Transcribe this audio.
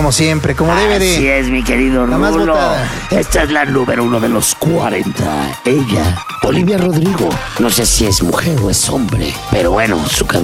como siempre, como debe de. Así es, mi querido La más Rulo. votada. Esta es la número 1 de los 40. Ella, Olivia Rodrigo. No sé si es mujer o es hombre, pero bueno, su canción